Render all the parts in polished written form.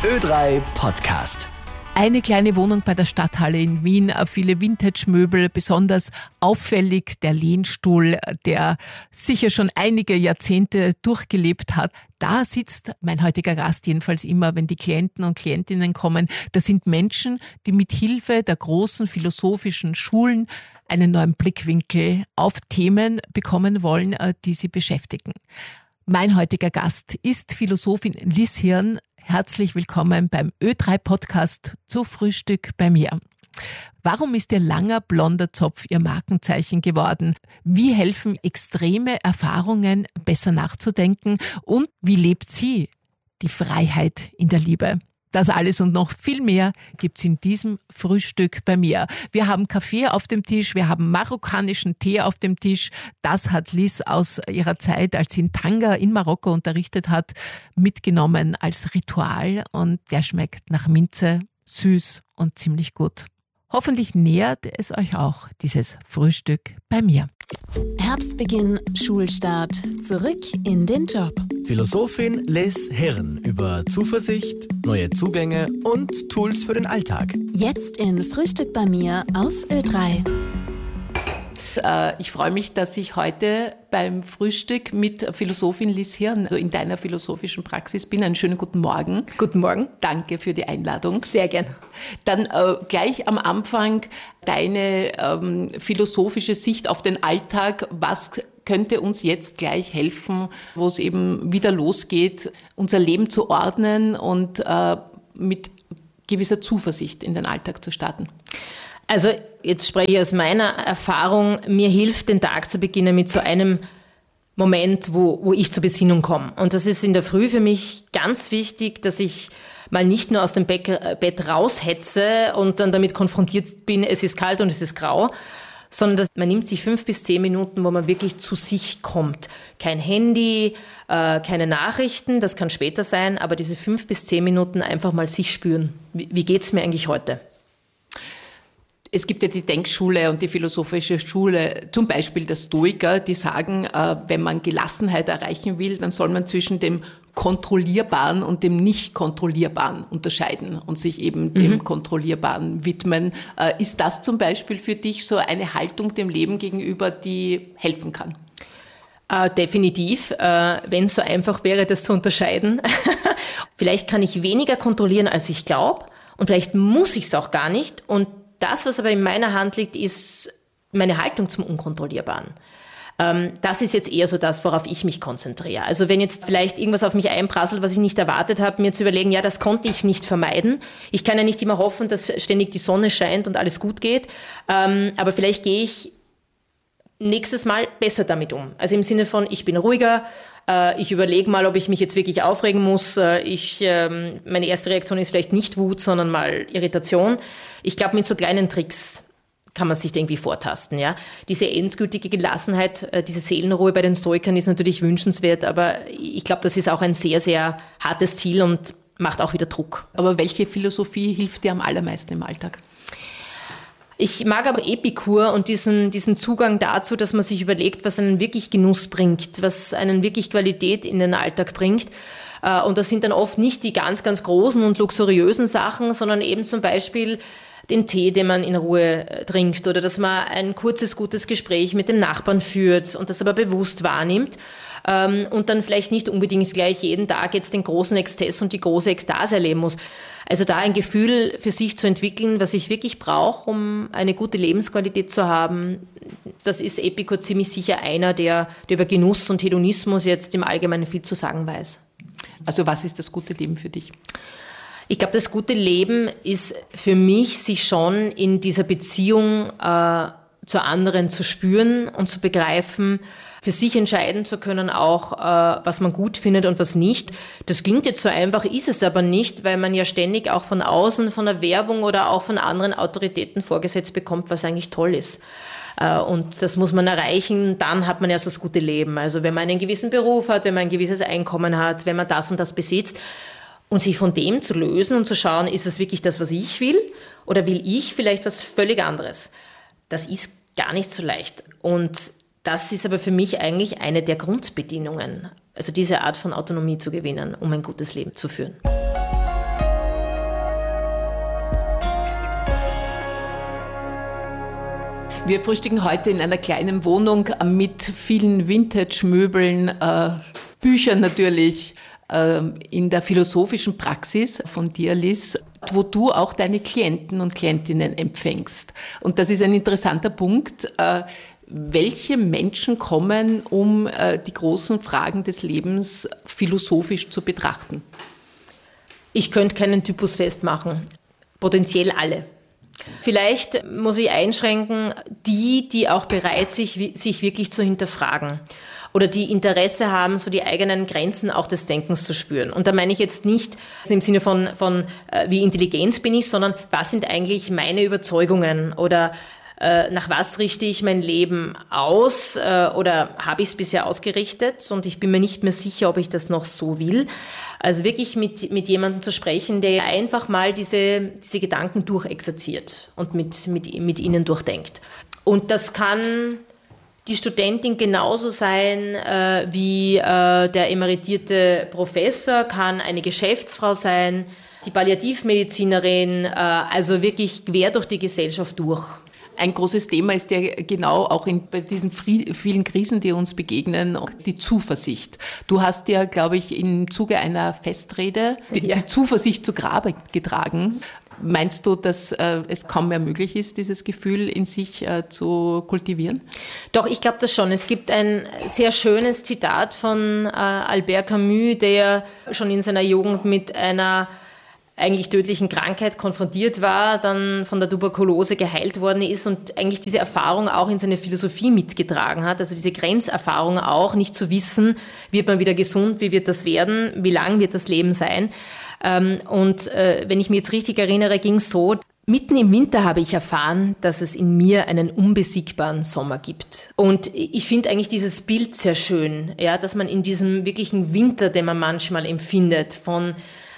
Ö3 Podcast. Eine kleine Wohnung bei der Stadthalle in Wien, viele Vintage-Möbel, besonders auffällig der Lehnstuhl, der sicher schon einige Jahrzehnte durchgelebt hat. Da sitzt mein heutiger Gast jedenfalls immer, wenn die Klienten und Klientinnen kommen. Das sind Menschen, die mit Hilfe der großen philosophischen Schulen einen neuen Blickwinkel auf Themen bekommen wollen, die sie beschäftigen. Mein heutiger Gast ist Philosophin Liz Hirn. Herzlich willkommen beim Ö3-Podcast zu Frühstück bei mir. Warum ist Ihr langer, blonder Zopf Ihr Markenzeichen geworden? Wie helfen extreme Erfahrungen, besser nachzudenken? Und wie lebt sie die Freiheit in der Liebe? Das alles und noch viel mehr gibt's in diesem Frühstück bei mir. Wir haben Kaffee auf dem Tisch, wir haben marokkanischen Tee auf dem Tisch. Das hat Liz aus ihrer Zeit, als sie in Tanger in Marokko unterrichtet hat, mitgenommen als Ritual. Und der schmeckt nach Minze, süß und ziemlich gut. Hoffentlich nähert es euch auch, dieses Frühstück bei mir. Herbstbeginn, Schulstart, zurück in den Job. Philosophin Liz Hirn über Zuversicht, neue Zugänge und Tools für den Alltag. Jetzt in Frühstück bei mir auf Ö3. Ich freue mich, dass ich heute beim Frühstück mit Philosophin Liz Hirn, also in deiner philosophischen Praxis bin. Einen schönen guten Morgen. Guten Morgen. Danke für die Einladung. Sehr gern. Dann gleich am Anfang deine philosophische Sicht auf den Alltag. Was könnte uns jetzt gleich helfen, wo es eben wieder losgeht, unser Leben zu ordnen und mit gewisser Zuversicht in den Alltag zu starten? Also jetzt spreche ich aus meiner Erfahrung. Mir hilft, den Tag zu beginnen mit so einem Moment, wo ich zur Besinnung komme. Und das ist in der Früh für mich ganz wichtig, dass ich mal nicht nur aus dem Bett raushetze und dann damit konfrontiert bin, es ist kalt und es ist grau, sondern dass man nimmt sich 5 bis 10 Minuten, wo man wirklich zu sich kommt. Kein Handy, keine Nachrichten, das kann später sein, aber diese 5 bis 10 Minuten einfach mal sich spüren. Wie geht's mir eigentlich heute? Es gibt ja die Denkschule und die philosophische Schule, zum Beispiel der Stoiker, die sagen, wenn man Gelassenheit erreichen will, dann soll man zwischen dem Kontrollierbaren und dem Nicht-Kontrollierbaren unterscheiden und sich eben dem Kontrollierbaren widmen. Ist das zum Beispiel für dich so eine Haltung dem Leben gegenüber, die helfen kann? Definitiv, wenn es so einfach wäre, das zu unterscheiden. Vielleicht kann ich weniger kontrollieren, als ich glaube, und vielleicht muss ich es auch gar nicht. Und das, was aber in meiner Hand liegt, ist meine Haltung zum Unkontrollierbaren. Das ist jetzt eher so das, worauf ich mich konzentriere. Also wenn jetzt vielleicht irgendwas auf mich einprasselt, was ich nicht erwartet habe, mir zu überlegen, ja, das konnte ich nicht vermeiden. Ich kann ja nicht immer hoffen, dass ständig die Sonne scheint und alles gut geht. Aber vielleicht gehe ich nächstes Mal besser damit um. Also im Sinne von, ich bin ruhiger, ich überlege mal, ob ich mich jetzt wirklich aufregen muss. Meine erste Reaktion ist vielleicht nicht Wut, sondern mal Irritation. Ich glaube, mit so kleinen Tricks kann man sich irgendwie vortasten. Ja? Diese endgültige Gelassenheit, diese Seelenruhe bei den Stoikern ist natürlich wünschenswert, aber ich glaube, das ist auch ein sehr, sehr hartes Ziel und macht auch wieder Druck. Aber welche Philosophie hilft dir am allermeisten im Alltag? Ich mag aber Epikur und diesen Zugang dazu, dass man sich überlegt, was einen wirklich Genuss bringt, was einen wirklich Qualität in den Alltag bringt. Und das sind dann oft nicht die ganz, ganz großen und luxuriösen Sachen, sondern eben zum Beispiel den Tee, den man in Ruhe trinkt, oder dass man ein kurzes, gutes Gespräch mit dem Nachbarn führt und das aber bewusst wahrnimmt. Und dann vielleicht nicht unbedingt gleich jeden Tag jetzt den großen Exzess und die große Ekstase erleben muss. Also da ein Gefühl für sich zu entwickeln, was ich wirklich brauche, um eine gute Lebensqualität zu haben, das ist Epikur ziemlich sicher einer, der über Genuss und Hedonismus jetzt im Allgemeinen viel zu sagen weiß. Also was ist das gute Leben für dich? Ich glaube, das gute Leben ist für mich, sich schon in dieser Beziehung zu anderen zu spüren und zu begreifen, für sich entscheiden zu können auch, was man gut findet und was nicht. Das klingt jetzt so einfach, ist es aber nicht, weil man ja ständig auch von außen, von der Werbung oder auch von anderen Autoritäten vorgesetzt bekommt, was eigentlich toll ist. Und das muss man erreichen, dann hat man erst das gute Leben. Also wenn man einen gewissen Beruf hat, wenn man ein gewisses Einkommen hat, wenn man das und das besitzt, und sich von dem zu lösen und zu schauen, ist es wirklich das, was ich will, oder will ich vielleicht was völlig anderes? Das ist gar nicht so leicht. Und das ist aber für mich eigentlich eine der Grundbedingungen, also diese Art von Autonomie zu gewinnen, um ein gutes Leben zu führen. Wir frühstücken heute in einer kleinen Wohnung mit vielen Vintage-Möbeln, Büchern natürlich, in der philosophischen Praxis von dir, Liz, wo du auch deine Klienten und Klientinnen empfängst. Und das ist ein interessanter Punkt. Welche Menschen kommen, um die großen Fragen des Lebens philosophisch zu betrachten? Ich könnte keinen Typus festmachen. Potenziell alle. Vielleicht muss ich einschränken, die auch bereit sind, sich wirklich zu hinterfragen. Oder die Interesse haben, so die eigenen Grenzen auch des Denkens zu spüren. Und da meine ich jetzt nicht im Sinne von wie intelligent bin ich, sondern was sind eigentlich meine Überzeugungen oder nach was richte ich mein Leben aus oder habe ich es bisher ausgerichtet und ich bin mir nicht mehr sicher, ob ich das noch so will. Also wirklich mit jemandem zu sprechen, der einfach mal diese Gedanken durchexerziert und mit ihnen durchdenkt. Und das kann die Studentin genauso sein wie der emeritierte Professor, kann eine Geschäftsfrau sein, die Palliativmedizinerin, also wirklich quer durch die Gesellschaft durch. Ein großes Thema ist ja genau auch bei diesen vielen Krisen, die uns begegnen, die Zuversicht. Du hast ja, glaube ich, im Zuge einer Festrede die Zuversicht zu Grabe getragen. Meinst du, dass es kaum mehr möglich ist, dieses Gefühl in sich zu kultivieren? Doch, ich glaube das schon. Es gibt ein sehr schönes Zitat von Albert Camus, der schon in seiner Jugend mit einer eigentlich tödlichen Krankheit konfrontiert war, dann von der Tuberkulose geheilt worden ist und eigentlich diese Erfahrung auch in seine Philosophie mitgetragen hat, also diese Grenzerfahrung auch, nicht zu wissen, wird man wieder gesund, wie wird das werden, wie lang wird das Leben sein. Und wenn ich mich jetzt richtig erinnere, ging es so, mitten im Winter habe ich erfahren, dass es in mir einen unbesiegbaren Sommer gibt. Und ich finde eigentlich dieses Bild sehr schön, ja, dass man in diesem wirklichen Winter, den man manchmal empfindet, von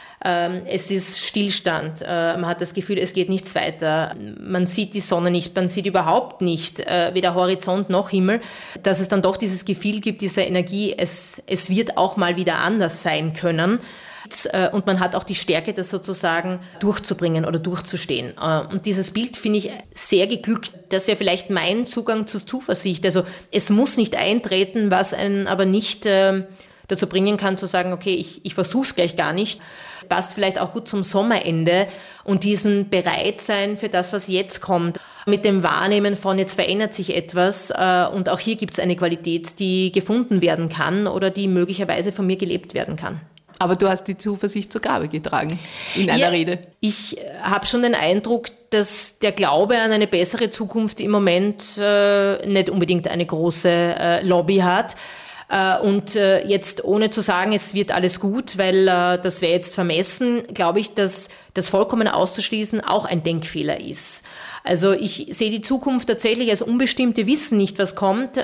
es ist Stillstand, man hat das Gefühl, es geht nichts weiter, man sieht die Sonne nicht, man sieht überhaupt nicht, weder Horizont noch Himmel, dass es dann doch dieses Gefühl gibt, diese Energie, es wird auch mal wieder anders sein können. Und man hat auch die Stärke, das sozusagen durchzubringen oder durchzustehen. Und dieses Bild finde ich sehr geglückt. Das wäre vielleicht mein Zugang zur Zuversicht. Also es muss nicht eintreten, was einen aber nicht dazu bringen kann, zu sagen, okay, ich versuche es gleich gar nicht. Passt vielleicht auch gut zum Sommerende und diesen Bereitsein für das, was jetzt kommt. Mit dem Wahrnehmen von, jetzt verändert sich etwas und auch hier gibt es eine Qualität, die gefunden werden kann oder die möglicherweise von mir gelebt werden kann. Aber du hast die Zuversicht zur Grabe getragen in einer Rede. Ich habe schon den Eindruck, dass der Glaube an eine bessere Zukunft im Moment nicht unbedingt eine große Lobby hat. Und jetzt ohne zu sagen, es wird alles gut, weil das wäre jetzt vermessen, glaube ich, dass das vollkommen auszuschließen auch ein Denkfehler ist. Also ich sehe die Zukunft tatsächlich als unbestimmt, wir wissen nicht, was kommt.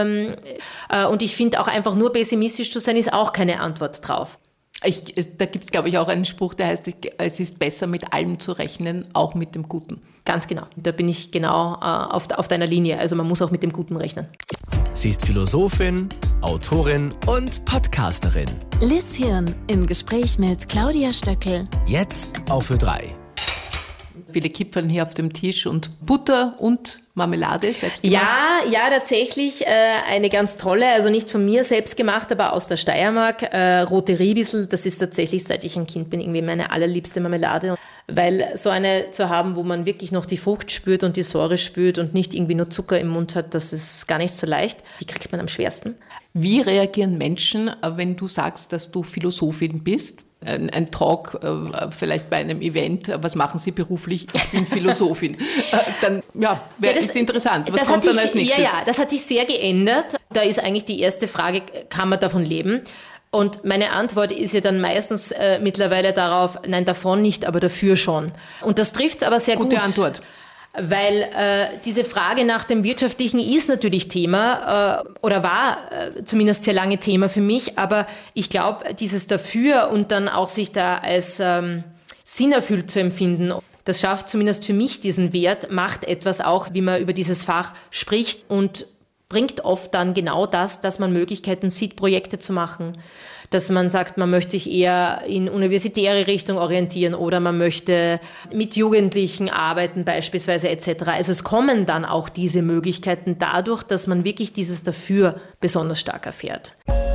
Und ich finde auch einfach nur pessimistisch zu sein, ist auch keine Antwort drauf. Da gibt es, glaube ich, auch einen Spruch, der heißt, es ist besser, mit allem zu rechnen, auch mit dem Guten. Ganz genau. Da bin ich genau auf deiner Linie. Also man muss auch mit dem Guten rechnen. Sie ist Philosophin, Autorin und Podcasterin. Liz Hirn im Gespräch mit Claudia Stöckel. Jetzt auf Ö3. Viele Kipferl hier auf dem Tisch und Butter und Marmelade selbst gemacht? Ja, tatsächlich eine ganz tolle, also nicht von mir selbst gemacht, aber aus der Steiermark. Rote Riebissel, das ist tatsächlich, seit ich ein Kind bin, irgendwie meine allerliebste Marmelade. Weil so eine zu haben, wo man wirklich noch die Frucht spürt und die Säure spürt und nicht irgendwie nur Zucker im Mund hat, das ist gar nicht so leicht. Die kriegt man am schwersten. Wie reagieren Menschen, wenn du sagst, dass du Philosophin bist? Ein Talk, vielleicht bei einem Event, was machen Sie beruflich? Ich bin Philosophin. Dann, ist interessant. Was kommt dann als nächstes? Ja, das hat sich sehr geändert. Da ist eigentlich die erste Frage, kann man davon leben? Und meine Antwort ist ja dann meistens mittlerweile darauf, nein, davon nicht, aber dafür schon. Und das trifft es aber sehr gut. Gute Antwort. Weil diese Frage nach dem Wirtschaftlichen ist natürlich Thema oder war zumindest sehr lange Thema für mich, aber ich glaube, dieses Dafür und dann auch sich da als sinnerfüllt zu empfinden, das schafft zumindest für mich diesen Wert, macht etwas auch, wie man über dieses Fach spricht und bringt oft dann genau das, dass man Möglichkeiten sieht, Projekte zu machen, dass man sagt, man möchte sich eher in universitäre Richtung orientieren oder man möchte mit Jugendlichen arbeiten beispielsweise etc. Also es kommen dann auch diese Möglichkeiten dadurch, dass man wirklich dieses Dafür besonders stark erfährt.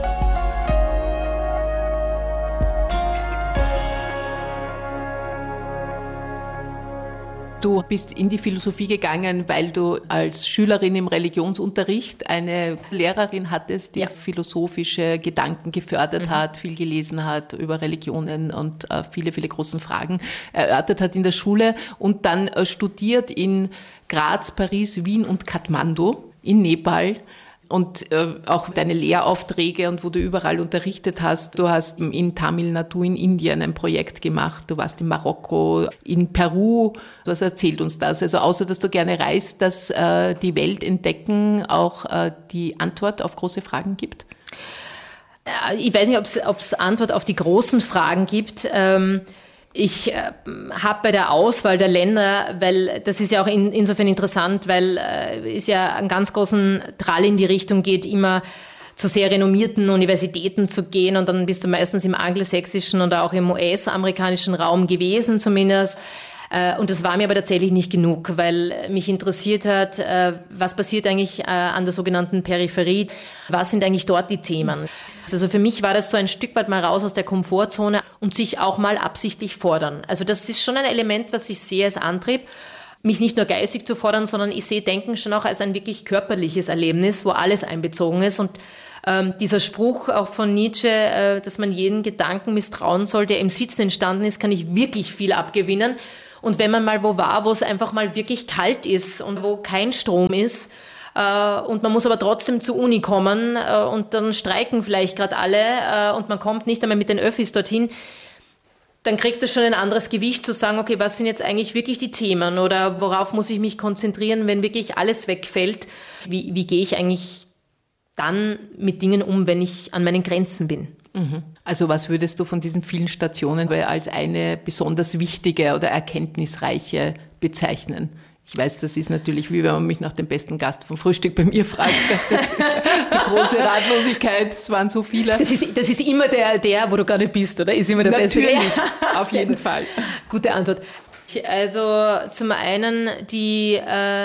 Du bist in die Philosophie gegangen, weil du als Schülerin im Religionsunterricht eine Lehrerin hattest, die philosophische Gedanken gefördert hat, viel gelesen hat über Religionen und viele, viele große Fragen erörtert hat in der Schule und dann studiert in Graz, Paris, Wien und Kathmandu in Nepal. Und auch deine Lehraufträge und wo du überall unterrichtet hast. Du hast in Tamil Nadu in Indien ein Projekt gemacht, du warst in Marokko, in Peru. Was erzählt uns das? Also außer, dass du gerne reist, dass die Welt entdecken auch die Antwort auf große Fragen gibt? Ich weiß nicht, ob es Antwort auf die großen Fragen gibt. Ich habe bei der Auswahl der Länder, weil das ist ja auch insofern interessant, weil es ja einen ganz großen Drall in die Richtung geht, immer zu sehr renommierten Universitäten zu gehen und dann bist du meistens im angelsächsischen oder auch im US-amerikanischen Raum gewesen zumindest. Und das war mir aber tatsächlich nicht genug, weil mich interessiert hat, was passiert eigentlich an der sogenannten Peripherie, was sind eigentlich dort die Themen. Also für mich war das so ein Stück weit mal raus aus der Komfortzone und sich auch mal absichtlich fordern. Also das ist schon ein Element, was ich sehe als Antrieb, mich nicht nur geistig zu fordern, sondern ich sehe Denken schon auch als ein wirklich körperliches Erlebnis, wo alles einbezogen ist. Und dieser Spruch auch von Nietzsche, dass man jeden Gedanken misstrauen soll, der im Sitzen entstanden ist, kann ich wirklich viel abgewinnen. Und wenn man mal wo war, wo es einfach mal wirklich kalt ist und wo kein Strom ist, und man muss aber trotzdem zur Uni kommen und dann streiken vielleicht gerade alle und man kommt nicht einmal mit den Öffis dorthin, dann kriegt das schon ein anderes Gewicht zu sagen, okay, was sind jetzt eigentlich wirklich die Themen oder worauf muss ich mich konzentrieren, wenn wirklich alles wegfällt? Wie gehe ich eigentlich dann mit Dingen um, wenn ich an meinen Grenzen bin? Also was würdest du von diesen vielen Stationen als eine besonders wichtige oder erkenntnisreiche bezeichnen? Ich weiß, das ist natürlich, wie wenn man mich nach dem besten Gast vom Frühstück bei mir fragt. Das ist eine große Ratlosigkeit, es waren so viele. Das ist immer der, wo du gerade bist, oder? Ist immer der Beste. Natürlich, auf jeden Fall. Gute Antwort. Also zum einen die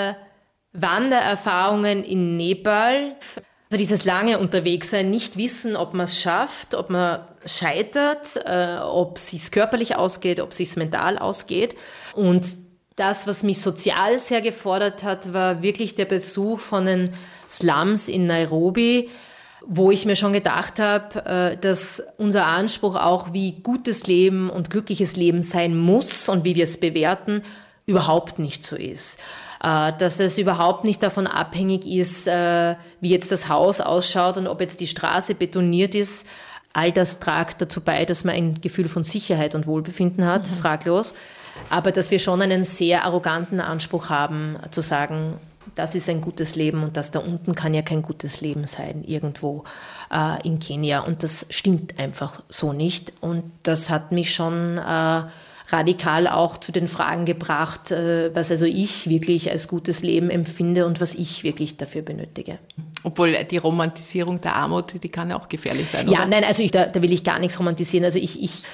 Wandererfahrungen in Nepal. Also dieses lange Unterwegssein, nicht wissen, ob man es schafft, ob man scheitert, ob es sich körperlich ausgeht, ob es sich mental ausgeht. Und das, was mich sozial sehr gefordert hat, war wirklich der Besuch von den Slums in Nairobi, wo ich mir schon gedacht habe, dass unser Anspruch auch, wie gutes Leben und glückliches Leben sein muss und wie wir es bewerten, überhaupt nicht so ist. Dass es überhaupt nicht davon abhängig ist, wie jetzt das Haus ausschaut und ob jetzt die Straße betoniert ist. All das tragt dazu bei, dass man ein Gefühl von Sicherheit und Wohlbefinden hat, fraglos. Aber dass wir schon einen sehr arroganten Anspruch haben, zu sagen, das ist ein gutes Leben und das da unten kann ja kein gutes Leben sein, irgendwo in Kenia. Und das stimmt einfach so nicht. Und das hat mich schon radikal auch zu den Fragen gebracht, was also ich wirklich als gutes Leben empfinde und was ich wirklich dafür benötige. Obwohl die Romantisierung der Armut, die kann ja auch gefährlich sein, oder? Ja, nein, also da will ich gar nichts romantisieren. Also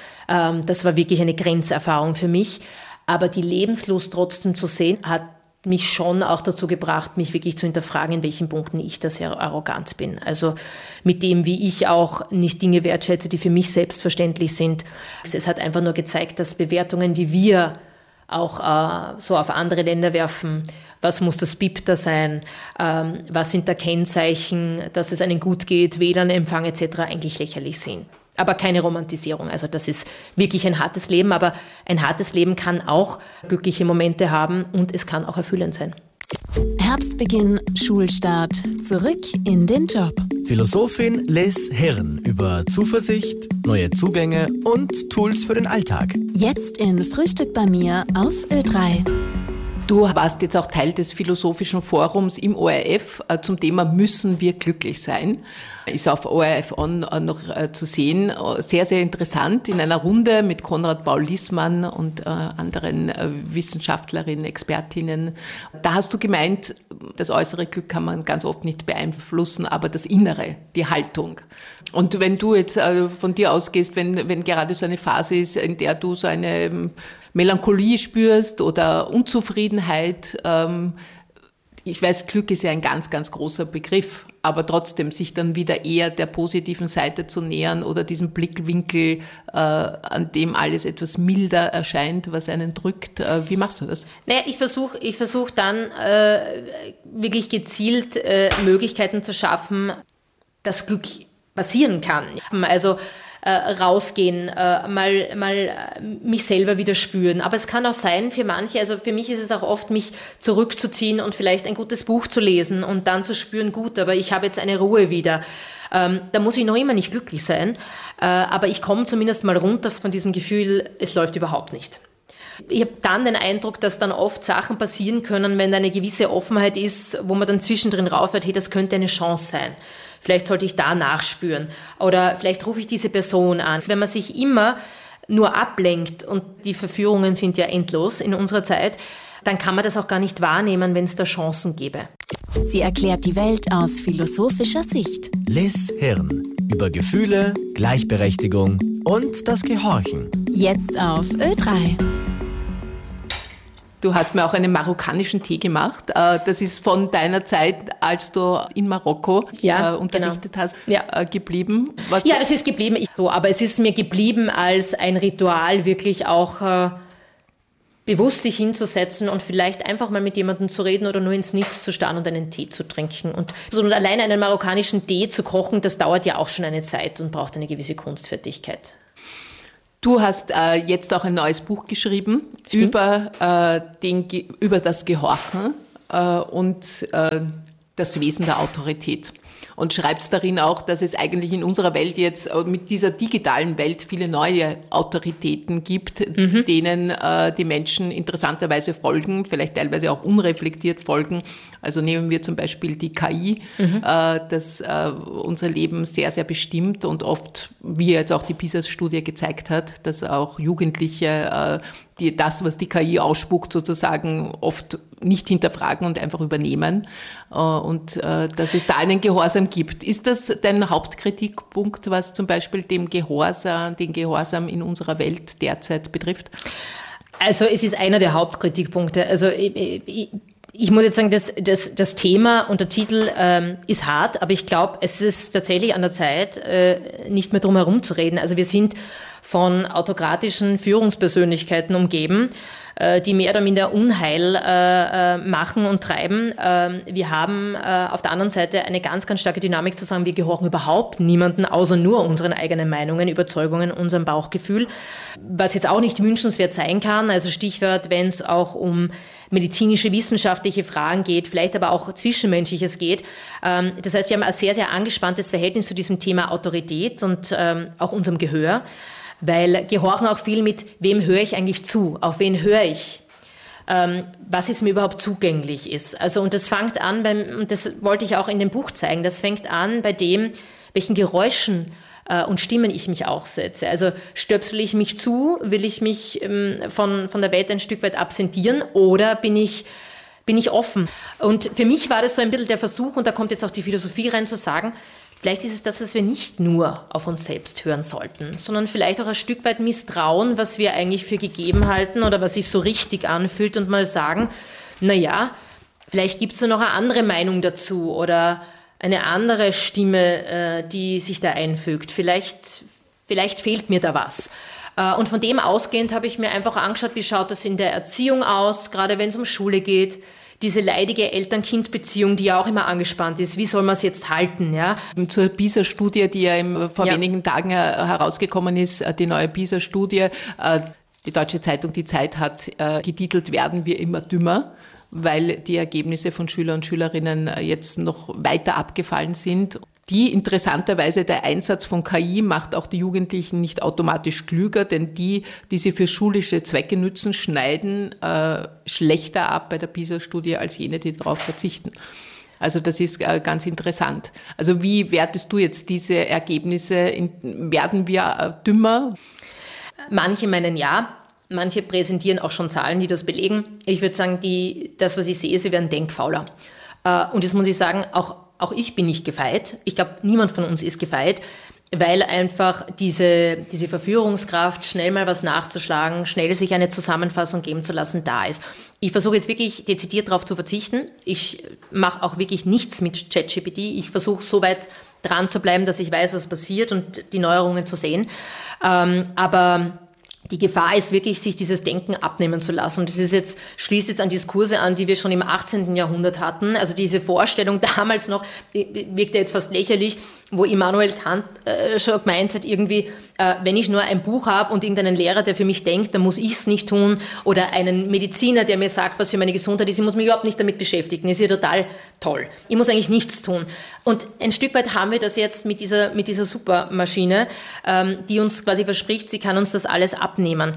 das war wirklich eine Grenzerfahrung für mich. Aber die Lebenslust trotzdem zu sehen, hat mich schon auch dazu gebracht, mich wirklich zu hinterfragen, in welchen Punkten ich da sehr arrogant bin. Also mit dem, wie ich auch nicht Dinge wertschätze, die für mich selbstverständlich sind. Es hat einfach nur gezeigt, dass Bewertungen, die wir auch so auf andere Länder werfen, was muss das BIP da sein, was sind da Kennzeichen, dass es einem gut geht, WLAN-Empfang etc., eigentlich lächerlich sind. Aber keine Romantisierung. Also das ist wirklich ein hartes Leben, aber ein hartes Leben kann auch glückliche Momente haben und es kann auch erfüllend sein. Herbstbeginn, Schulstart, zurück in den Job. Philosophin Les Herren über Zuversicht, neue Zugänge und Tools für den Alltag. Jetzt in Frühstück bei mir auf Ö3. Du warst jetzt auch Teil des Philosophischen Forums im ORF zum Thema Müssen wir glücklich sein? ist auf ORF On noch zu sehen. Sehr, sehr interessant in einer Runde mit Konrad Paul Liessmann und anderen Wissenschaftlerinnen, Expertinnen. Da hast du gemeint, das äußere Glück kann man ganz oft nicht beeinflussen, aber das Innere, die Haltung. Und wenn du jetzt von dir ausgehst, wenn gerade so eine Phase ist, in der du so eine Melancholie spürst oder Unzufriedenheit, ich weiß, Glück ist ja ein ganz, ganz großer Begriff, aber trotzdem sich dann wieder eher der positiven Seite zu nähern oder diesen Blickwinkel, an dem alles etwas milder erscheint, was einen drückt. Wie machst du das? Naja, ich versuch dann wirklich gezielt Möglichkeiten zu schaffen, dass Glück passieren kann. Also rausgehen, mal mich selber wieder spüren. Aber es kann auch sein für manche, also für mich ist es auch oft, mich zurückzuziehen und vielleicht ein gutes Buch zu lesen und dann zu spüren, gut, aber ich habe jetzt eine Ruhe wieder. Da muss ich noch immer nicht glücklich sein, aber ich komme zumindest mal runter von diesem Gefühl, es läuft überhaupt nicht. Ich habe dann den Eindruck, dass dann oft Sachen passieren können, wenn da eine gewisse Offenheit ist, wo man dann zwischendrin raufhört, hey, das könnte eine Chance sein. Vielleicht sollte ich da nachspüren oder vielleicht rufe ich diese Person an. Wenn man sich immer nur ablenkt und die Verführungen sind ja endlos in unserer Zeit, dann kann man das auch gar nicht wahrnehmen, wenn es da Chancen gäbe. Sie erklärt die Welt aus philosophischer Sicht. Liz Hirn über Gefühle, Gleichberechtigung und das Gehorchen. Jetzt auf Ö3. Du hast mir auch einen marokkanischen Tee gemacht. Das ist von deiner Zeit, als du in Marokko unterrichtet hast, geblieben. Ja, das ist geblieben. Aber es ist mir geblieben als ein Ritual, wirklich auch bewusst sich hinzusetzen und vielleicht einfach mal mit jemandem zu reden oder nur ins Nichts zu starren und einen Tee zu trinken. Und allein einen marokkanischen Tee zu kochen, das dauert ja auch schon eine Zeit und braucht eine gewisse Kunstfertigkeit. Du hast jetzt auch ein neues Buch geschrieben über das Gehorchen und das Wesen der Autorität. Und schreibst darin auch, dass es eigentlich in unserer Welt jetzt mit dieser digitalen Welt viele neue Autoritäten gibt, denen die Menschen interessanterweise folgen, vielleicht teilweise auch unreflektiert folgen. Also nehmen wir zum Beispiel die KI, das unser Leben sehr, sehr bestimmt und oft, wie jetzt auch die PISA-Studie gezeigt hat, dass auch Jugendliche das, was die KI ausspuckt, sozusagen oft nicht hinterfragen und einfach übernehmen und dass es da einen Gehorsam gibt. Ist das dein Hauptkritikpunkt, was zum Beispiel den Gehorsam in unserer Welt derzeit betrifft? Also es ist einer der Hauptkritikpunkte. Also ich muss jetzt sagen, das Thema und der Titel ist hart, aber ich glaube, es ist tatsächlich an der Zeit, nicht mehr drum herum zu reden. Also wir sind von autokratischen Führungspersönlichkeiten umgeben, die mehr oder minder Unheil machen und treiben. Wir haben auf der anderen Seite eine ganz, ganz starke Dynamik zu sagen, wir gehorchen überhaupt niemanden, außer nur unseren eigenen Meinungen, Überzeugungen, unserem Bauchgefühl. Was jetzt auch nicht wünschenswert sein kann, also Stichwort, wenn es auch um medizinische, wissenschaftliche Fragen geht, vielleicht aber auch Zwischenmenschliches geht. Das heißt, wir haben ein sehr, sehr angespanntes Verhältnis zu diesem Thema Autorität und auch unserem Gehör. Weil Gehorchen auch viel mit, wem höre ich eigentlich zu, auf wen höre ich, was jetzt mir überhaupt zugänglich ist. Also, und das fängt an, und das wollte ich auch in dem Buch zeigen, das fängt an bei dem, welchen Geräuschen und Stimmen ich mich auch setze. Also stöpsel ich mich zu, will ich mich von der Welt ein Stück weit absentieren oder bin ich offen? Und für mich war das so ein bisschen der Versuch, und da kommt jetzt auch die Philosophie rein, zu sagen, vielleicht ist es das, dass wir nicht nur auf uns selbst hören sollten, sondern vielleicht auch ein Stück weit misstrauen, was wir eigentlich für gegeben halten oder was sich so richtig anfühlt und mal sagen, naja, vielleicht gibt es noch eine andere Meinung dazu oder eine andere Stimme, die sich da einfügt. Vielleicht fehlt mir da was. Und von dem ausgehend habe ich mir einfach angeschaut, wie schaut das in der Erziehung aus, gerade wenn es um Schule geht. Diese leidige Eltern-Kind-Beziehung, die ja auch immer angespannt ist. Wie soll man es jetzt halten? Ja? Zur PISA-Studie, die ja vor wenigen Tagen herausgekommen ist, die neue PISA-Studie. Die Deutsche Zeitung Die Zeit hat getitelt, werden wir immer dümmer, weil die Ergebnisse von Schüler und Schülerinnen jetzt noch weiter abgefallen sind. Die interessanterweise, der Einsatz von KI macht auch die Jugendlichen nicht automatisch klüger, denn die sie für schulische Zwecke nützen, schneiden schlechter ab bei der PISA-Studie als jene, die darauf verzichten. Also das ist ganz interessant. Also wie wertest du jetzt diese Ergebnisse? Werden wir dümmer? Manche meinen ja. Manche präsentieren auch schon Zahlen, die das belegen. Ich würde sagen, das, was ich sehe, sie werden denkfauler. Und das muss ich sagen, auch ich bin nicht gefeit. Ich glaube, niemand von uns ist gefeit, weil einfach diese Verführungskraft, schnell mal was nachzuschlagen, schnell sich eine Zusammenfassung geben zu lassen, da ist. Ich versuche jetzt wirklich dezidiert darauf zu verzichten. Ich mache auch wirklich nichts mit ChatGPT. Ich versuche so weit dran zu bleiben, dass ich weiß, was passiert und die Neuerungen zu sehen. Aber die Gefahr ist wirklich, sich dieses Denken abnehmen zu lassen. Und das schließt jetzt an Diskurse an, die wir schon im 18. Jahrhundert hatten. Also diese Vorstellung damals noch, wirkt ja jetzt fast lächerlich, wo Immanuel Kant schon gemeint hat, irgendwie, wenn ich nur ein Buch habe und irgendeinen Lehrer, der für mich denkt, dann muss ich es nicht tun. Oder einen Mediziner, der mir sagt, was für meine Gesundheit ist, ich muss mich überhaupt nicht damit beschäftigen. Das ist ja total toll. Ich muss eigentlich nichts tun. Und ein Stück weit haben wir das jetzt mit dieser Supermaschine, die uns quasi verspricht, sie kann uns das alles abnehmen.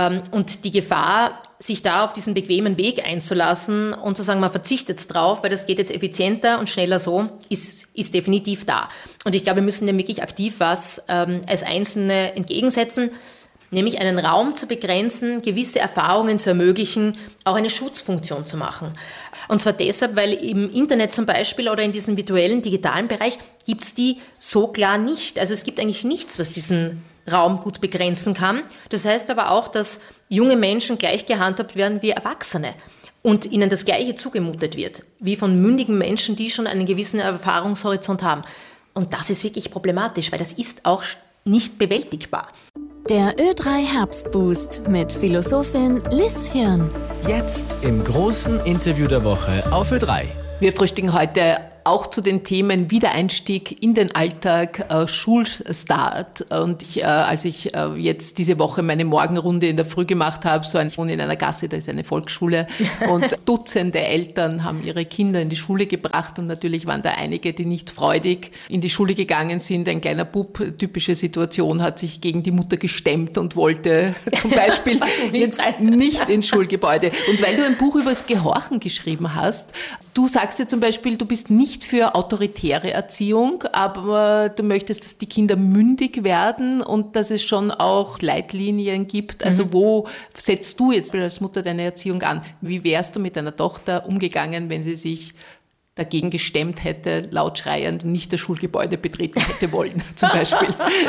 Und die Gefahr, sich da auf diesen bequemen Weg einzulassen und zu sagen, man verzichtet drauf, weil das geht jetzt effizienter und schneller so, ist definitiv da. Und ich glaube, wir müssen dem wirklich aktiv was als Einzelne entgegensetzen, nämlich einen Raum zu begrenzen, gewisse Erfahrungen zu ermöglichen, auch eine Schutzfunktion zu machen. Und zwar deshalb, weil im Internet zum Beispiel oder in diesem virtuellen, digitalen Bereich gibt es die so klar nicht. Also es gibt eigentlich nichts, was diesen Raum gut begrenzen kann. Das heißt aber auch, dass junge Menschen gleich gehandhabt werden wie Erwachsene und ihnen das Gleiche zugemutet wird, wie von mündigen Menschen, die schon einen gewissen Erfahrungshorizont haben. Und das ist wirklich problematisch, weil das ist auch nicht bewältigbar. Der Ö3 Herbstboost mit Philosophin Liz Hirn. Jetzt im großen Interview der Woche auf Ö3. Wir frühstücken heute auch zu den Themen Wiedereinstieg in den Alltag, Schulstart. Und als ich jetzt diese Woche meine Morgenrunde in der Früh gemacht habe, ich wohne in einer Gasse, da ist eine Volksschule und Dutzende Eltern haben ihre Kinder in die Schule gebracht und natürlich waren da einige, die nicht freudig in die Schule gegangen sind. Ein kleiner Bub, typische Situation, hat sich gegen die Mutter gestemmt und wollte zum Beispiel jetzt nicht ins Schulgebäude. Und weil du ein Buch über das Gehorchen geschrieben hast, du sagst ja zum Beispiel, du bist nicht für autoritäre Erziehung, aber du möchtest, dass die Kinder mündig werden und dass es schon auch Leitlinien gibt. Also wo setzt du jetzt als Mutter deine Erziehung an? Wie wärst du mit deiner Tochter umgegangen, wenn sie sich dagegen gestemmt hätte, laut schreiend und nicht das Schulgebäude betreten hätte wollen, zum Beispiel?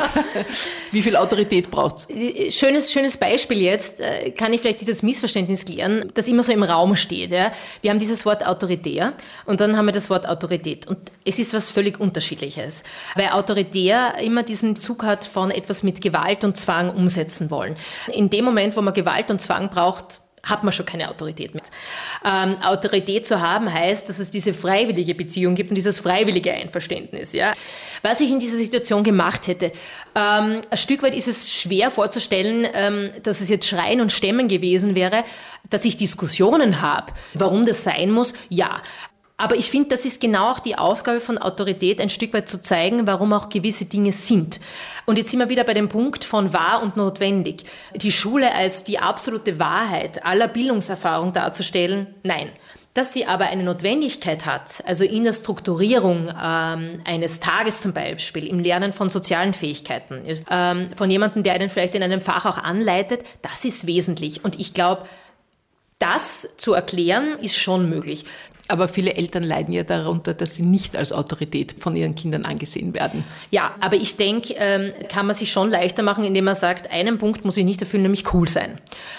Wie viel Autorität braucht's? Schönes Beispiel jetzt, kann ich vielleicht dieses Missverständnis klären, das immer so im Raum steht. Ja? Wir haben dieses Wort autoritär und dann haben wir das Wort Autorität. Und es ist was völlig Unterschiedliches, weil autoritär immer diesen Zug hat von etwas mit Gewalt und Zwang umsetzen wollen. In dem Moment, wo man Gewalt und Zwang braucht, hat man schon keine Autorität mehr. Autorität zu haben heißt, dass es diese freiwillige Beziehung gibt und dieses freiwillige Einverständnis. Ja? Was ich in dieser Situation gemacht hätte, ein Stück weit ist es schwer vorzustellen, dass es jetzt Schreien und Stemmen gewesen wäre, dass ich Diskussionen habe, warum das sein muss, ja. Aber ich finde, das ist genau auch die Aufgabe von Autorität, ein Stück weit zu zeigen, warum auch gewisse Dinge sind. Und jetzt sind wir wieder bei dem Punkt von wahr und notwendig. Die Schule als die absolute Wahrheit aller Bildungserfahrung darzustellen, nein. Dass sie aber eine Notwendigkeit hat, also in der Strukturierung eines Tages zum Beispiel, im Lernen von sozialen Fähigkeiten, von jemandem, der einen vielleicht in einem Fach auch anleitet, das ist wesentlich. Und ich glaube, das zu erklären, ist schon möglich. Aber viele Eltern leiden ja darunter, dass sie nicht als Autorität von ihren Kindern angesehen werden. Ja, aber ich denke, kann man sich schon leichter machen, indem man sagt, einen Punkt muss ich nicht erfüllen, nämlich cool sein.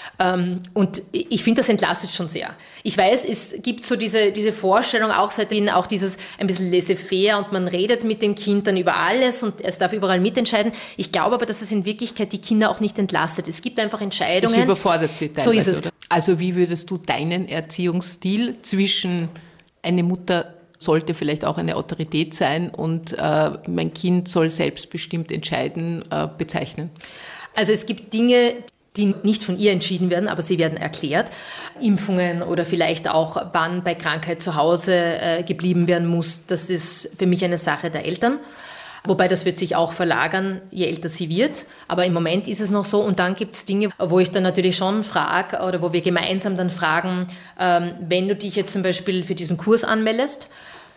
Und ich finde, das entlastet schon sehr. Ich weiß, es gibt so diese Vorstellung auch seitdem, auch dieses ein bisschen laissez-faire und man redet mit dem Kind dann über alles und es darf überall mitentscheiden. Ich glaube aber, dass es in Wirklichkeit die Kinder auch nicht entlastet. Es gibt einfach Entscheidungen. Es überfordert sie teilweise. So ist es. Oder? Also wie würdest du deinen Erziehungsstil zwischen eine Mutter sollte vielleicht auch eine Autorität sein und mein Kind soll selbstbestimmt entscheiden, bezeichnen? Also es gibt Dinge, die nicht von ihr entschieden werden, aber sie werden erklärt. Impfungen oder vielleicht auch, wann bei Krankheit zu Hause geblieben werden muss, das ist für mich eine Sache der Eltern. Wobei das wird sich auch verlagern, je älter sie wird. Aber im Moment ist es noch so. Und dann gibt es Dinge, wo ich dann natürlich schon frage oder wo wir gemeinsam dann fragen, wenn du dich jetzt zum Beispiel für diesen Kurs anmeldest,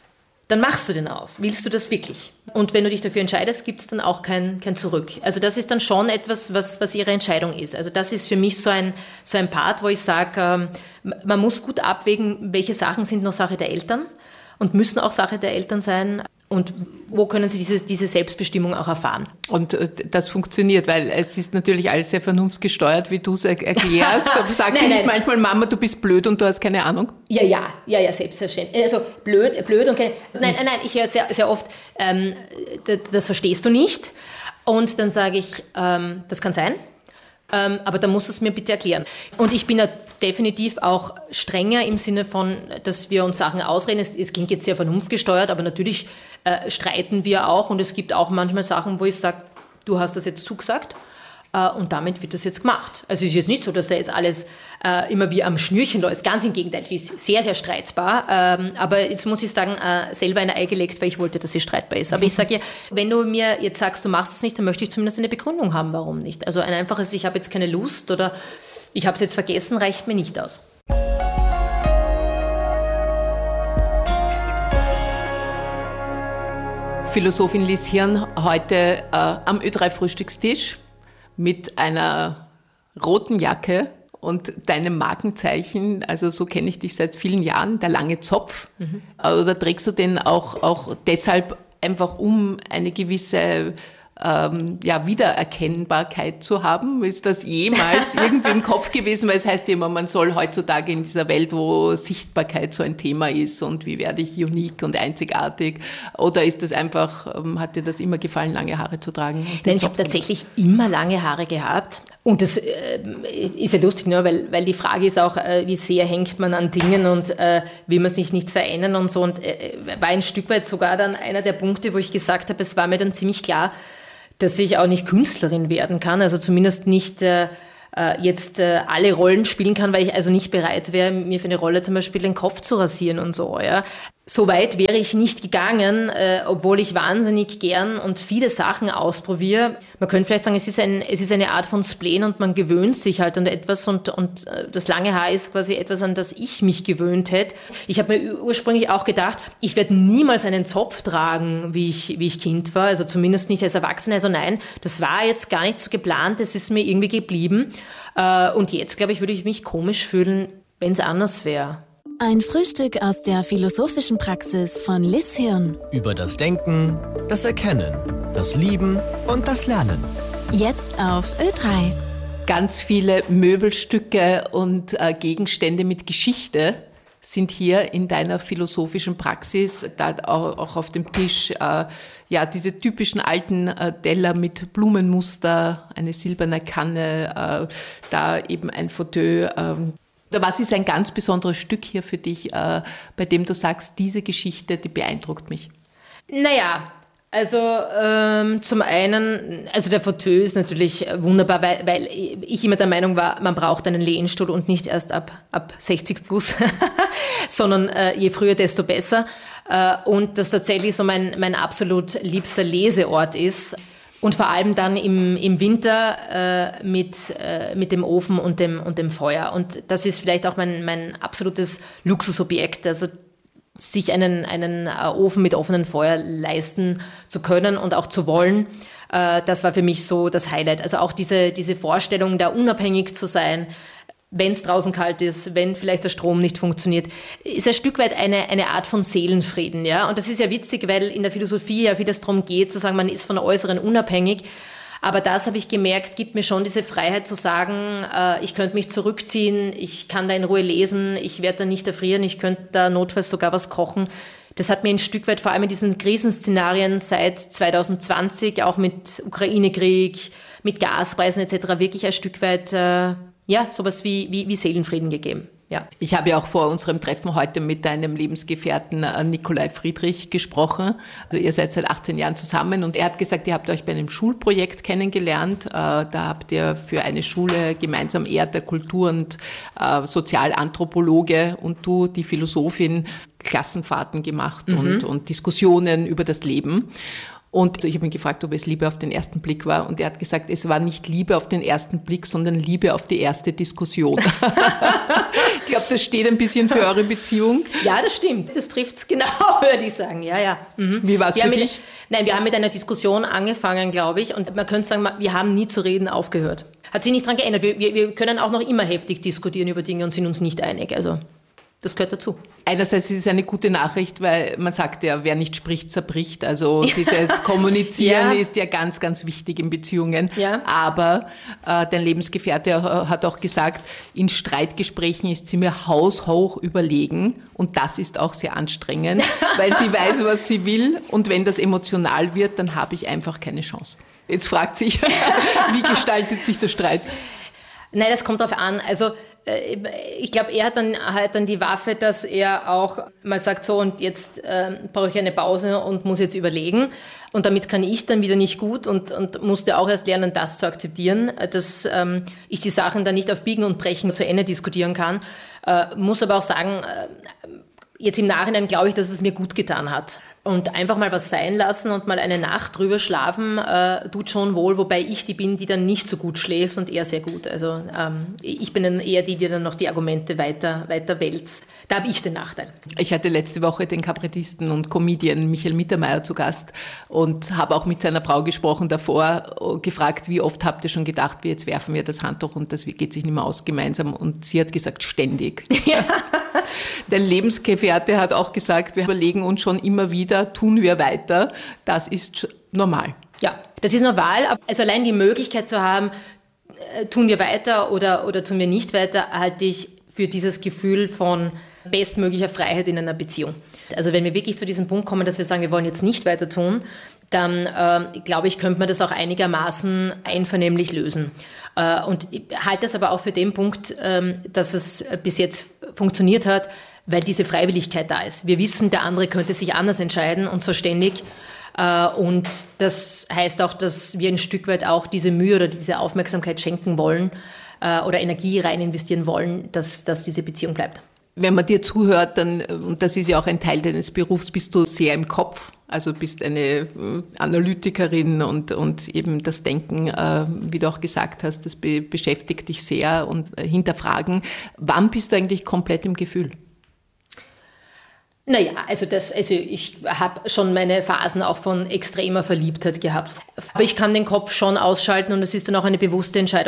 dann machst du den aus. Willst du das wirklich? Und wenn du dich dafür entscheidest, gibt es dann auch kein Zurück. Also das ist dann schon etwas, was ihre Entscheidung ist. Also das ist für mich so ein Part, wo ich sage, man muss gut abwägen, welche Sachen sind noch Sache der Eltern und müssen auch Sache der Eltern sein. Und wo können sie diese Selbstbestimmung auch erfahren? Und das funktioniert, weil es ist natürlich alles sehr vernunftsgesteuert, wie du es erklärst. Aber sagt sie nicht manchmal, Mama, du bist blöd und du hast keine Ahnung? Ja, selbstverständlich. Also blöd und keine... Nein, ich höre sehr, sehr oft, das verstehst du nicht. Und dann sage ich, das kann sein, aber dann musst du es mir bitte erklären. Und ich bin da definitiv auch strenger im Sinne von, dass wir uns Sachen ausreden. Es klingt jetzt sehr vernunftgesteuert, aber natürlich streiten wir auch. Und es gibt auch manchmal Sachen, wo ich sage, du hast das jetzt zugesagt und damit wird das jetzt gemacht. Also es ist jetzt nicht so, dass da jetzt alles immer wie am Schnürchen läuft. Ganz im Gegenteil, es ist sehr, sehr streitbar. Aber jetzt muss ich sagen, selber ein Ei gelegt, weil ich wollte, dass sie streitbar ist. Aber ich sage ja, wenn du mir jetzt sagst, du machst es nicht, dann möchte ich zumindest eine Begründung haben, warum nicht. Also ein einfaches, ich habe jetzt keine Lust oder ich habe es jetzt vergessen, reicht mir nicht aus. Philosophin Liz Hirn heute am Ö3-Frühstückstisch mit einer roten Jacke und deinem Markenzeichen, also so kenne ich dich seit vielen Jahren, der lange Zopf. Oder trägst du den auch deshalb einfach, um eine gewisse Wiedererkennbarkeit zu haben? Ist das jemals irgendwie im Kopf gewesen? Weil es heißt ja immer, man soll heutzutage in dieser Welt, wo Sichtbarkeit so ein Thema ist und wie werde ich unique und einzigartig? Oder ist das einfach, hat dir das immer gefallen, lange Haare zu tragen? Nein, ich habe tatsächlich immer lange Haare gehabt. Und das ist ja lustig, ne? Weil die Frage ist auch, wie sehr hängt man an Dingen und will man sich nicht verändern und so. Und war ein Stück weit sogar dann einer der Punkte, wo ich gesagt habe, es war mir dann ziemlich klar, dass ich auch nicht Künstlerin werden kann, also zumindest nicht jetzt alle Rollen spielen kann, weil ich also nicht bereit wäre, mir für eine Rolle zum Beispiel den Kopf zu rasieren und so. Ja. So weit wäre ich nicht gegangen, obwohl ich wahnsinnig gern und viele Sachen ausprobiere. Man könnte vielleicht sagen, es ist eine Art von Spleen und man gewöhnt sich halt an etwas und das lange Haar ist quasi etwas, an das ich mich gewöhnt hätte. Ich habe mir ursprünglich auch gedacht, ich werde niemals einen Zopf tragen, wie ich Kind war, also zumindest nicht als Erwachsene. Also nein, das war jetzt gar nicht so geplant, das ist mir irgendwie geblieben. Und jetzt, glaube ich, würde ich mich komisch fühlen, wenn es anders wäre. Ein Frühstück aus der philosophischen Praxis von Liz Hirn. Über das Denken, das Erkennen, das Lieben und das Lernen. Jetzt auf Ö3. Ganz viele Möbelstücke und Gegenstände mit Geschichte sind hier in deiner philosophischen Praxis, da auch auf dem Tisch, diese typischen alten Teller mit Blumenmuster, eine silberne Kanne, da eben ein Fauteuil. Was ist ein ganz besonderes Stück hier für dich, bei dem du sagst, diese Geschichte, die beeindruckt mich? Naja, also zum einen, also der Fauteuil ist natürlich wunderbar, weil ich immer der Meinung war, man braucht einen Lehnstuhl und nicht erst ab 60 plus, sondern je früher, desto besser. Und das tatsächlich so mein absolut liebster Leseort ist. Und vor allem dann im Winter mit dem Ofen und dem Feuer. Und das ist vielleicht auch mein absolutes Luxusobjekt, also sich einen Ofen mit offenem Feuer leisten zu können und auch zu wollen. Das war für mich so das Highlight. Also auch diese Vorstellung, da unabhängig zu sein, wenn es draußen kalt ist, wenn vielleicht der Strom nicht funktioniert, ist ein Stück weit eine Art von Seelenfrieden. Ja? Und das ist ja witzig, weil in der Philosophie ja vieles darum geht, zu sagen, man ist von Äußeren unabhängig. Aber das habe ich gemerkt, gibt mir schon diese Freiheit zu sagen, ich könnte mich zurückziehen, ich kann da in Ruhe lesen, ich werde da nicht erfrieren, ich könnte da notfalls sogar was kochen. Das hat mir ein Stück weit, vor allem in diesen Krisenszenarien seit 2020, auch mit Ukraine-Krieg, mit Gaspreisen etc., wirklich ein Stück weit sowas wie Seelenfrieden gegeben. Ja. Ich habe ja auch vor unserem Treffen heute mit deinem Lebensgefährten Nikolai Friedrich gesprochen. Also ihr seid seit 18 Jahren zusammen und er hat gesagt, ihr habt euch bei einem Schulprojekt kennengelernt. Da habt ihr für eine Schule gemeinsam der Kultur- und Sozialanthropologe und du, die Philosophin, Klassenfahrten gemacht und Diskussionen über das Leben. Und ich habe ihn gefragt, ob es Liebe auf den ersten Blick war. Und er hat gesagt, es war nicht Liebe auf den ersten Blick, sondern Liebe auf die erste Diskussion. Ich glaube, das steht ein bisschen für eure Beziehung. Ja, das stimmt. Das trifft es genau, würde ich sagen. Ja. Mhm. Wie war es für dich? Wir haben mit einer Diskussion angefangen, glaube ich. Und man könnte sagen, wir haben nie zu reden aufgehört. Hat sich nicht daran geändert. Wir können auch noch immer heftig diskutieren über Dinge und sind uns nicht einig. Also das gehört dazu. Einerseits ist es eine gute Nachricht, weil man sagt ja, wer nicht spricht, zerbricht. Also dieses Kommunizieren ist ja ganz, ganz wichtig in Beziehungen. Ja. Aber dein Lebensgefährte hat auch gesagt, in Streitgesprächen ist sie mir haushoch überlegen. Und das ist auch sehr anstrengend, weil sie weiß, was sie will. Und wenn das emotional wird, dann habe ich einfach keine Chance. Jetzt fragt sich, wie gestaltet sich der Streit? Nein, das kommt darauf an. Also ich glaube, er hat dann die Waffe, dass er auch mal sagt, so und jetzt brauche ich eine Pause und muss jetzt überlegen. Und damit kann ich dann wieder nicht gut und musste auch erst lernen, das zu akzeptieren, dass ich die Sachen dann nicht auf Biegen und Brechen zu Ende diskutieren kann. Muss aber auch sagen, jetzt im Nachhinein glaube ich, dass es mir gut getan hat. Und einfach mal was sein lassen und mal eine Nacht drüber schlafen, tut schon wohl, wobei ich die bin, die dann nicht so gut schläft und er sehr gut. Also ich bin dann eher die dann noch die Argumente weiter wälzt. Da habe ich den Nachteil. Ich hatte letzte Woche den Kabarettisten und Comedian Michael Mittermeier zu Gast und habe auch mit seiner Frau gesprochen davor, gefragt, wie oft habt ihr schon gedacht, jetzt werfen wir das Handtuch und das geht sich nicht mehr aus gemeinsam. Und sie hat gesagt, ständig. Ja. Dein Lebensgefährte hat auch gesagt, wir überlegen uns schon immer wieder, tun wir weiter. Das ist normal. Ja, das ist normal. Also allein die Möglichkeit zu haben, tun wir weiter oder tun wir nicht weiter, halte ich für dieses Gefühl von bestmöglicher Freiheit in einer Beziehung. Also wenn wir wirklich zu diesem Punkt kommen, dass wir sagen, wir wollen jetzt nicht weiter tun, dann glaube ich, könnte man das auch einigermaßen einvernehmlich lösen. Und ich halte das aber auch für den Punkt, dass es bis jetzt funktioniert hat, weil diese Freiwilligkeit da ist. Wir wissen, der andere könnte sich anders entscheiden und zwar ständig. Und das heißt auch, dass wir ein Stück weit auch diese Mühe oder diese Aufmerksamkeit schenken wollen oder Energie rein investieren wollen, dass diese Beziehung bleibt. Wenn man dir zuhört, dann, und das ist ja auch ein Teil deines Berufs, bist du sehr im Kopf. Also bist eine Analytikerin und eben das Denken, wie du auch gesagt hast, das beschäftigt dich sehr und hinterfragen. Wann bist du eigentlich komplett im Gefühl? Naja, also ich habe schon meine Phasen auch von extremer Verliebtheit gehabt. Aber ich kann den Kopf schon ausschalten und es ist dann auch eine bewusste Entscheidung.